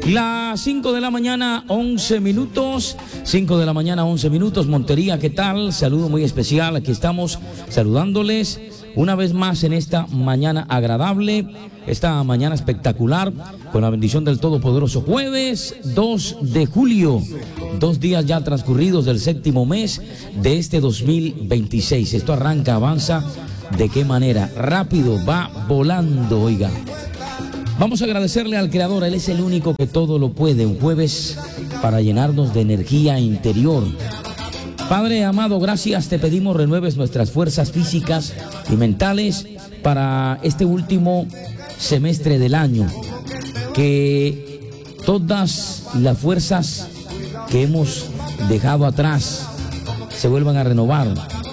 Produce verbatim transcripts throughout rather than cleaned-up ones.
Las cinco de la mañana, once minutos. cinco de la mañana, once minutos. Montería, ¿qué tal? Saludo muy especial. Aquí estamos saludándoles una vez más en esta mañana agradable, esta mañana espectacular, con la bendición del Todopoderoso. Jueves dos de julio, dos días ya transcurridos del séptimo mes de este dos mil veintiséis. Esto arranca, avanza. ¿De qué manera? Rápido, va volando, oiga. Vamos a agradecerle al Creador, Él es el único que todo lo puede. Un jueves para llenarnos de energía interior. Padre amado, gracias, te pedimos renueves nuestras fuerzas físicas y mentales para este último semestre del año. Que todas las fuerzas que hemos dejado atrás se vuelvan a renovar.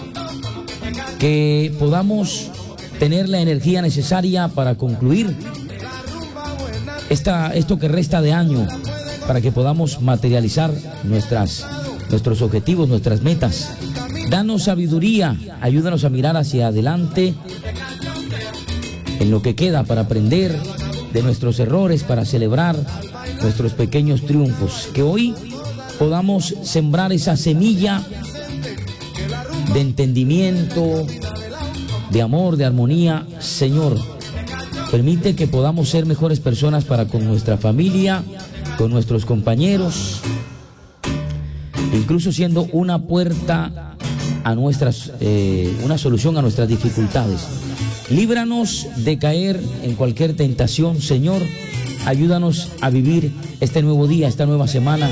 Que podamos tener la energía necesaria para concluir Esta, esto que resta de año, para que podamos materializar nuestras, nuestros objetivos, nuestras metas. Danos sabiduría, ayúdanos a mirar hacia adelante en lo que queda, para aprender de nuestros errores, para celebrar nuestros pequeños triunfos. Que hoy podamos sembrar esa semilla de entendimiento, de amor, de armonía, Señor. Permite que podamos ser mejores personas para con nuestra familia, con nuestros compañeros, incluso siendo una puerta a nuestras, eh, una solución a nuestras dificultades. Líbranos de caer en cualquier tentación, Señor. Ayúdanos a vivir este nuevo día, esta nueva semana,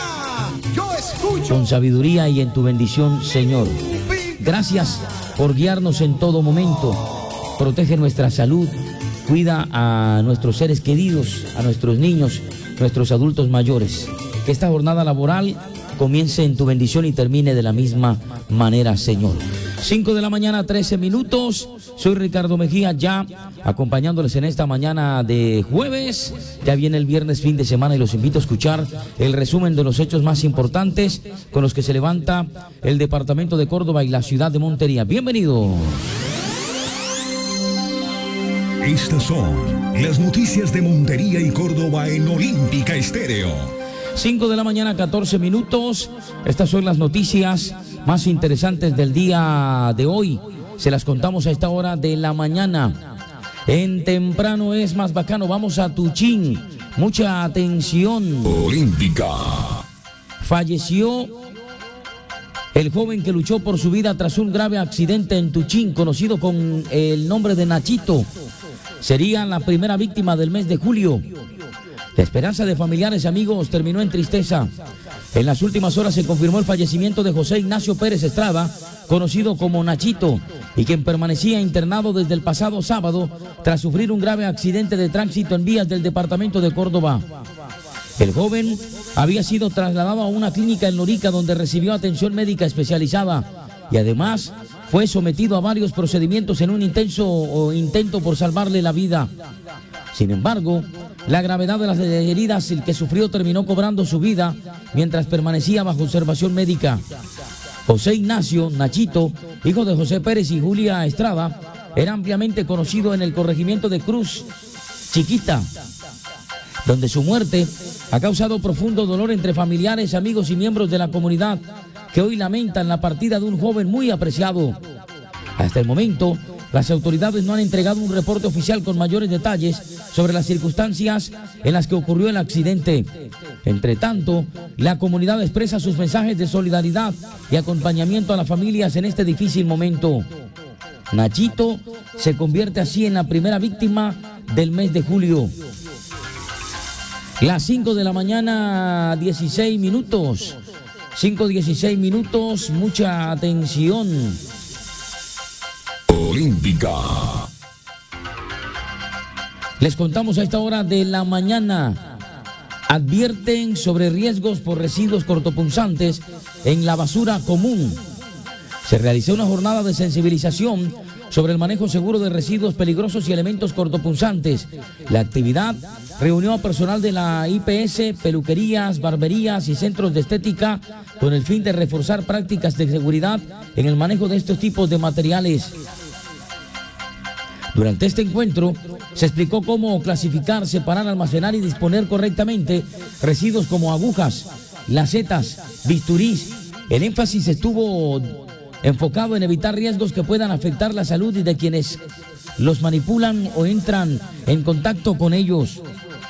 con sabiduría y en tu bendición, Señor. Gracias por guiarnos en todo momento. Protege nuestra salud. Cuida a nuestros seres queridos, a nuestros niños, nuestros adultos mayores. Que esta jornada laboral comience en tu bendición y termine de la misma manera, Señor. cinco de la mañana, trece minutos. Soy Ricardo Mejía, ya acompañándoles en esta mañana de jueves. Ya viene el viernes, fin de semana, y los invito a escuchar el resumen de los hechos más importantes con los que se levanta el departamento de Córdoba y la ciudad de Montería. Bienvenido. Estas son las noticias de Montería y Córdoba en Olímpica Estéreo. cinco de la mañana, catorce minutos. Estas son las noticias más interesantes del día de hoy. Se las contamos a esta hora de la mañana. En Temprano es más bacano. Vamos a Tuchín. Mucha atención. Olímpica. Falleció el joven que luchó por su vida tras un grave accidente en Tuchín, conocido con el nombre de Nachito. Sería la primera víctima del mes de julio. La esperanza de familiares y amigos terminó en tristeza. En las últimas horas se confirmó el fallecimiento de José Ignacio Pérez Estrada, conocido como Nachito, y quien permanecía internado desde el pasado sábado tras sufrir un grave accidente de tránsito en vías del departamento de Córdoba. El joven había sido trasladado a una clínica en Lorica, donde recibió atención médica especializada y además fue sometido a varios procedimientos en un intenso o intento por salvarle la vida. Sin embargo, la gravedad de las heridas que sufrió terminó cobrando su vida mientras permanecía bajo observación médica. José Ignacio Nachito, hijo de José Pérez y Julia Estrada, era ampliamente conocido en el corregimiento de Cruz Chiquita, donde su muerte ha causado profundo dolor entre familiares, amigos y miembros de la comunidad, que hoy lamentan la partida de un joven muy apreciado. Hasta el momento, las autoridades no han entregado un reporte oficial con mayores detalles sobre las circunstancias en las que ocurrió el accidente. Entre tanto, la comunidad expresa sus mensajes de solidaridad y acompañamiento a las familias en este difícil momento. Nachito se convierte así en la primera víctima del mes de julio. Las cinco de la mañana, dieciséis minutos. cinco dieciséis minutos, mucha atención. Olímpica. Les contamos a esta hora de la mañana. Advierten sobre riesgos por residuos cortopunzantes en la basura común. Se realizó una jornada de sensibilización sobre el manejo seguro de residuos peligrosos y elementos cortopunzantes. La actividad reunió a personal de la I P S, peluquerías, barberías y centros de estética con el fin de reforzar prácticas de seguridad en el manejo de estos tipos de materiales. Durante este encuentro se explicó cómo clasificar, separar, almacenar y disponer correctamente residuos como agujas, lacetas, bisturís. El énfasis estuvo enfocado en evitar riesgos que puedan afectar la salud y de quienes los manipulan o entran en contacto con ellos.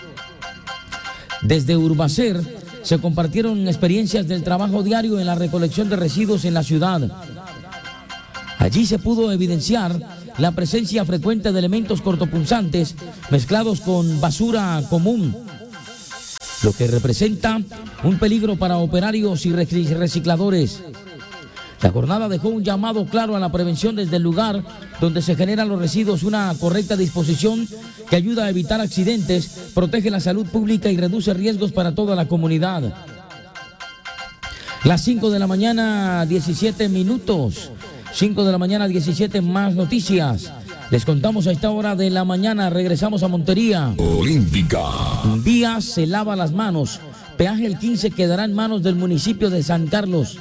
Desde Urbacer se compartieron experiencias del trabajo diario en la recolección de residuos en la ciudad. Allí se pudo evidenciar la presencia frecuente de elementos cortopunzantes mezclados con basura común, lo que representa un peligro para operarios y recicladores. La jornada dejó un llamado claro a la prevención desde el lugar donde se generan los residuos, una correcta disposición que ayuda a evitar accidentes, protege la salud pública y reduce riesgos para toda la comunidad. Las cinco de la mañana, diecisiete minutos. cinco de la mañana, diecisiete, más noticias. Les contamos a esta hora de la mañana, regresamos a Montería. Olímpica. Vías se lava las manos. Peaje el quince quedará en manos del municipio de San Carlos.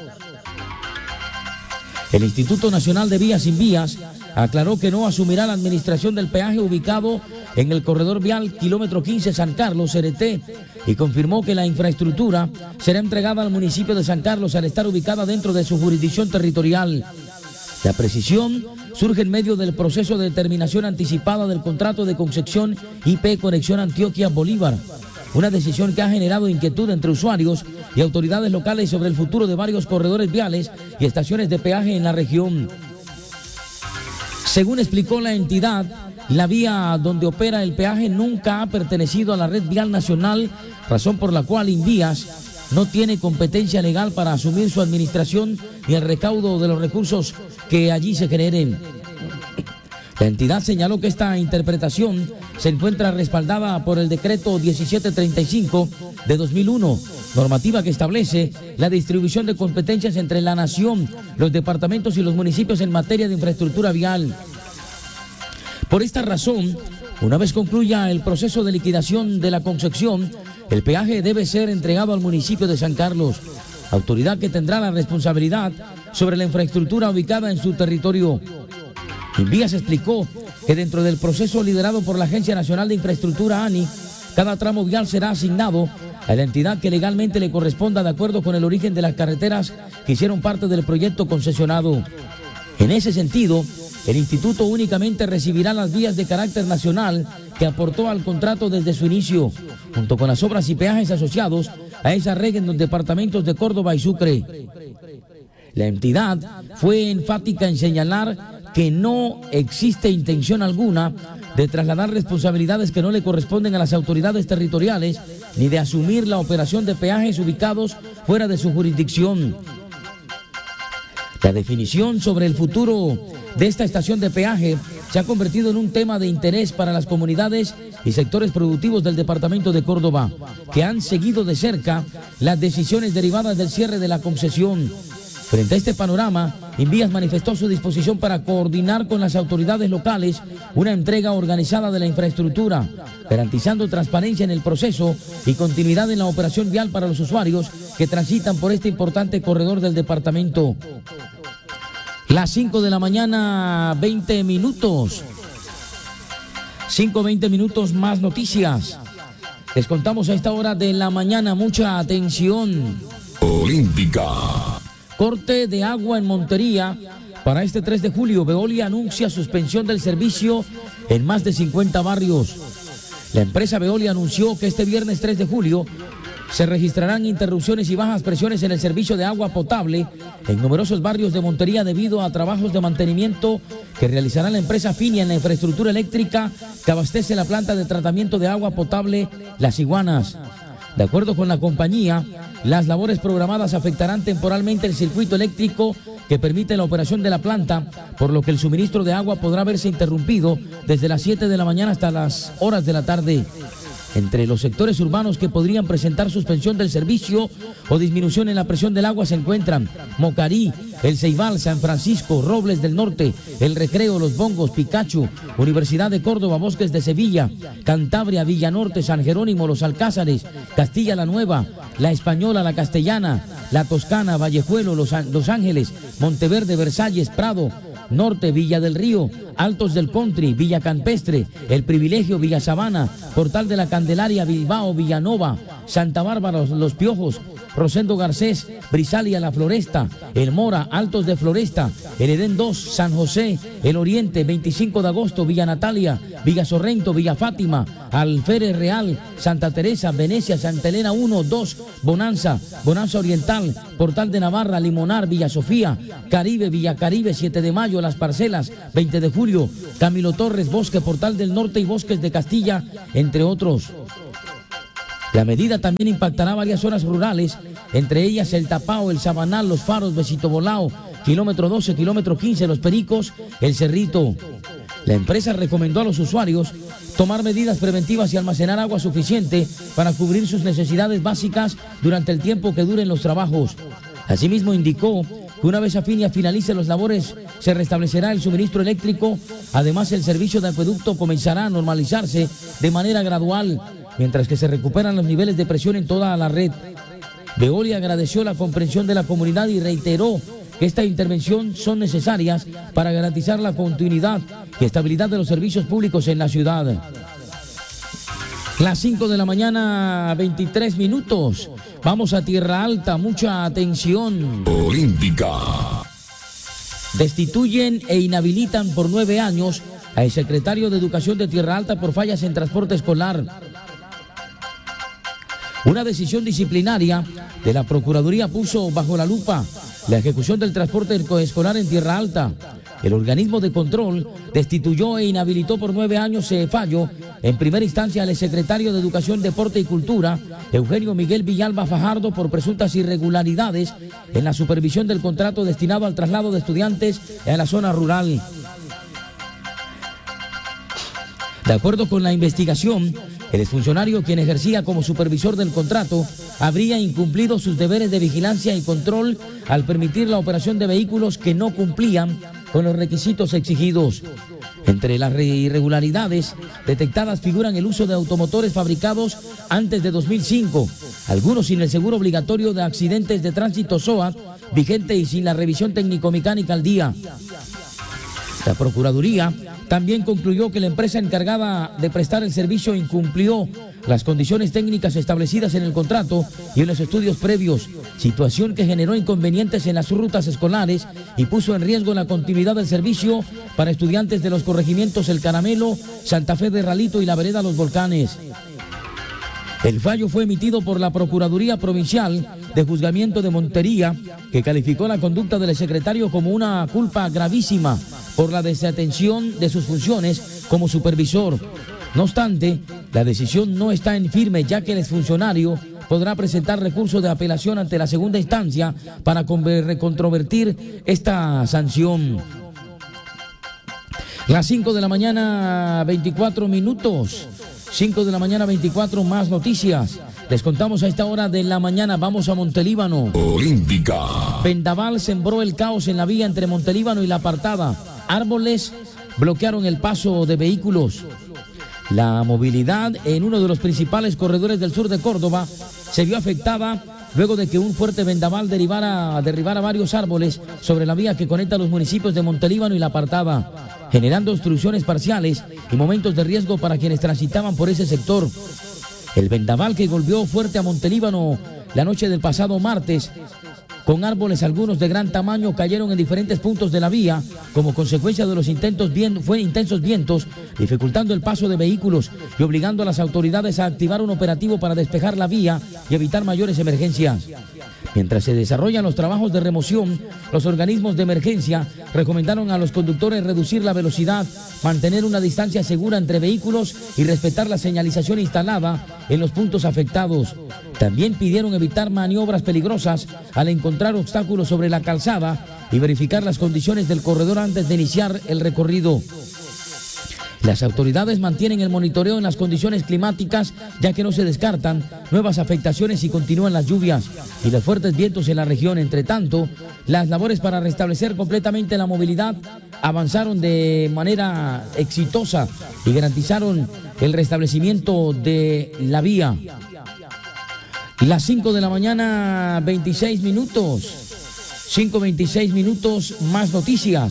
El Instituto Nacional de Vías Sin Vías aclaró que no asumirá la administración del peaje ubicado en el corredor vial kilómetro quince San Carlos, C R T, y confirmó que la infraestructura será entregada al municipio de San Carlos al estar ubicada dentro de su jurisdicción territorial. La precisión surge en medio del proceso de determinación anticipada del contrato de concesión I P Conexión Antioquia-Bolívar, una decisión que ha generado inquietud entre usuarios y autoridades locales sobre el futuro de varios corredores viales y estaciones de peaje en la región. Según explicó la entidad, la vía donde opera el peaje nunca ha pertenecido a la red vial nacional, razón por la cual Invías no tiene competencia legal para asumir su administración ni el recaudo de los recursos que allí se generen. La entidad señaló que esta interpretación se encuentra respaldada por el decreto diecisiete treinta y cinco de dos mil uno, normativa que establece la distribución de competencias entre la nación, los departamentos y los municipios en materia de infraestructura vial. Por esta razón, una vez concluya el proceso de liquidación de la concesión, el peaje debe ser entregado al municipio de San Carlos, autoridad que tendrá la responsabilidad sobre la infraestructura ubicada en su territorio. Invías explicó que dentro del proceso liderado por la Agencia Nacional de Infraestructura, A N I, cada tramo vial será asignado a la entidad que legalmente le corresponda de acuerdo con el origen de las carreteras que hicieron parte del proyecto concesionado. En ese sentido, el instituto únicamente recibirá las vías de carácter nacional que aportó al contrato desde su inicio, junto con las obras y peajes asociados a esa red en los departamentos de Córdoba y Sucre. La entidad fue enfática en señalar que no existe intención alguna de trasladar responsabilidades que no le corresponden a las autoridades territoriales, ni de asumir la operación de peajes ubicados fuera de su jurisdicción. La definición sobre el futuro de esta estación de peaje se ha convertido en un tema de interés para las comunidades y sectores productivos del departamento de Córdoba, que han seguido de cerca las decisiones derivadas del cierre de la concesión. Frente a este panorama, Invías manifestó su disposición para coordinar con las autoridades locales una entrega organizada de la infraestructura, garantizando transparencia en el proceso y continuidad en la operación vial para los usuarios que transitan por este importante corredor del departamento. Las cinco de la mañana, veinte minutos. cinco, veinte minutos, más noticias. Les contamos a esta hora de la mañana, mucha atención. Olímpica. Corte de agua en Montería. Para este tres de julio, Veolia anuncia suspensión del servicio en más de cincuenta barrios. La empresa Veolia anunció que este viernes tres de julio se registrarán interrupciones y bajas presiones en el servicio de agua potable en numerosos barrios de Montería debido a trabajos de mantenimiento que realizará la empresa Finia en la infraestructura eléctrica que abastece la planta de tratamiento de agua potable Las Iguanas. De acuerdo con la compañía, las labores programadas afectarán temporalmente el circuito eléctrico que permite la operación de la planta, por lo que el suministro de agua podrá verse interrumpido desde las siete de la mañana hasta las horas de la tarde. Entre los sectores urbanos que podrían presentar suspensión del servicio o disminución en la presión del agua se encuentran Mocarí, El Ceibal, San Francisco, Robles del Norte, El Recreo, Los Bongos, Picacho, Universidad de Córdoba, Bosques de Sevilla, Cantabria, Villanorte, San Jerónimo, Los Alcázares, Castilla la Nueva, La Española, La Castellana, La Toscana, Vallejuelo, Los, Los Ángeles, Monteverde, Versalles, Prado, Norte, Villa del Río, Altos del Country, Villa Campestre, El Privilegio, Villa Sabana, Portal de la Candelaria, Bilbao, Villanova, Santa Bárbara, Los Piojos, Rosendo Garcés, Brisalia, La Floresta, El Mora, Altos de Floresta, El Edén dos, San José, El Oriente, veinticinco de agosto, Villa Natalia, Villa Sorrento, Villa Fátima, Alférez Real, Santa Teresa, Venecia, Santa Elena uno, dos, Bonanza, Bonanza Oriental, Portal de Navarra, Limonar, Villa Sofía, Caribe, Villa Caribe, siete de mayo, Las Parcelas, veinte de julio, Camilo Torres, Bosque, Portal del Norte y Bosques de Castilla, entre otros. La medida también impactará varias zonas rurales, entre ellas El Tapao, El Sabanal, Los Faros, Besito Bolao, kilómetro doce, kilómetro quince, Los Pericos, El Cerrito. La empresa recomendó a los usuarios tomar medidas preventivas y almacenar agua suficiente para cubrir sus necesidades básicas durante el tiempo que duren los trabajos. Asimismo indicó que una vez Afinia finalice las labores se restablecerá el suministro eléctrico. Además, el servicio de acueducto comenzará a normalizarse de manera gradual, mientras que se recuperan los niveles de presión en toda la red. Veolia agradeció la comprensión de la comunidad y reiteró que esta intervención son necesarias para garantizar la continuidad y estabilidad de los servicios públicos en la ciudad. Las cinco de la mañana, veintitrés minutos. Vamos a Tierra Alta, mucha atención. Olímpica. Destituyen e inhabilitan por nueve años al secretario de Educación de Tierra Alta por fallas en transporte escolar. Una decisión disciplinaria de la Procuraduría puso bajo la lupa la ejecución del transporte escolar en Tierra Alta. El organismo de control destituyó e inhabilitó por nueve años ese fallo, en primera instancia al secretario de Educación, Deporte y Cultura, Eugenio Miguel Villalba Fajardo, por presuntas irregularidades en la supervisión del contrato destinado al traslado de estudiantes en la zona rural. De acuerdo con la investigación, el exfuncionario, quien ejercía como supervisor del contrato, habría incumplido sus deberes de vigilancia y control al permitir la operación de vehículos que no cumplían con los requisitos exigidos. Entre las irregularidades detectadas figuran el uso de automotores fabricados antes de dos mil cinco, algunos sin el seguro obligatorio de accidentes de tránsito S O A T vigente y sin la revisión técnico-mecánica al día. La Procuraduría también concluyó que la empresa encargada de prestar el servicio incumplió las condiciones técnicas establecidas en el contrato y en los estudios previos, situación que generó inconvenientes en las rutas escolares y puso en riesgo la continuidad del servicio para estudiantes de los corregimientos El Caramelo, Santa Fe de Ralito y la vereda Los Volcanes. El fallo fue emitido por la Procuraduría Provincial de Juzgamiento de Montería, que calificó la conducta del secretario como una culpa gravísima por la desatención de sus funciones como supervisor. No obstante, la decisión no está en firme, ya que el exfuncionario podrá presentar recurso de apelación ante la segunda instancia para recontrovertir esta sanción. Las cinco de la mañana, veinticuatro minutos. cinco de la mañana, veinticuatro, más noticias. Les contamos a esta hora de la mañana. Vamos a Montelíbano. Olímpica. Vendaval sembró el caos en la vía entre Montelíbano y La Apartada. Árboles bloquearon el paso de vehículos. La movilidad en uno de los principales corredores del sur de Córdoba se vio afectada luego de que un fuerte vendaval derivara, derribara varios árboles sobre la vía que conecta los municipios de Montelíbano y La Apartada, generando obstrucciones parciales y momentos de riesgo para quienes transitaban por ese sector. El vendaval, que golpeó fuerte a Montelíbano la noche del pasado martes, con árboles algunos de gran tamaño, cayeron en diferentes puntos de la vía como consecuencia de los intentos bien, fue intensos vientos, dificultando el paso de vehículos y obligando a las autoridades a activar un operativo para despejar la vía y evitar mayores emergencias. Mientras se desarrollan los trabajos de remoción, los organismos de emergencia recomendaron a los conductores reducir la velocidad, mantener una distancia segura entre vehículos y respetar la señalización instalada en los puntos afectados. También pidieron evitar maniobras peligrosas al encontrar obstáculos sobre la calzada y verificar las condiciones del corredor antes de iniciar el recorrido. Las autoridades mantienen el monitoreo en las condiciones climáticas, ya que no se descartan nuevas afectaciones si continúan las lluvias y los fuertes vientos en la región. Entre tanto, las labores para restablecer completamente la movilidad avanzaron de manera exitosa y garantizaron el restablecimiento de la vía. Las cinco de la mañana, veintiséis minutos. cinco veintiséis minutos, más noticias.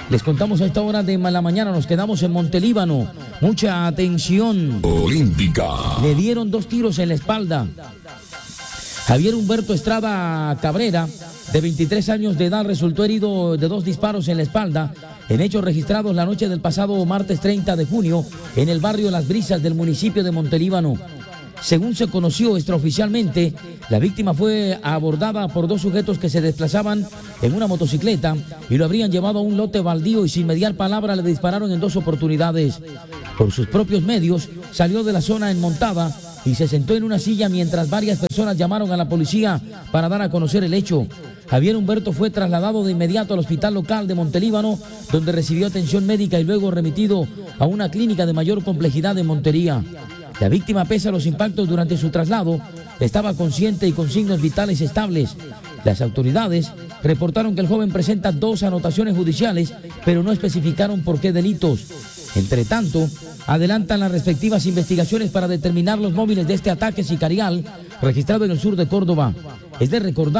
Les contamos a esta hora de la mañana, nos quedamos en Montelíbano. Mucha atención. Olímpica. Le dieron dos tiros en la espalda. Javier Humberto Estrada Cabrera, de veintitrés años de edad, resultó herido de dos disparos en la espalda en hechos registrados la noche del pasado martes treinta de junio en el barrio Las Brisas del municipio de Montelíbano. Según se conoció extraoficialmente, la víctima fue abordada por dos sujetos que se desplazaban en una motocicleta y lo habrían llevado a un lote baldío y sin mediar palabra le dispararon en dos oportunidades. Por sus propios medios, salió de la zona enmontada y se sentó en una silla mientras varias personas llamaron a la policía para dar a conocer el hecho. Javier Humberto fue trasladado de inmediato al hospital local de Montelíbano, donde recibió atención médica y luego remitido a una clínica de mayor complejidad en Montería. La víctima, pese a los impactos durante su traslado, estaba consciente y con signos vitales estables. Las autoridades reportaron que el joven presenta dos anotaciones judiciales, pero no especificaron por qué delitos. Entre tanto, adelantan las respectivas investigaciones para determinar los móviles de este ataque sicarial registrado en el sur de Córdoba. Es de recordar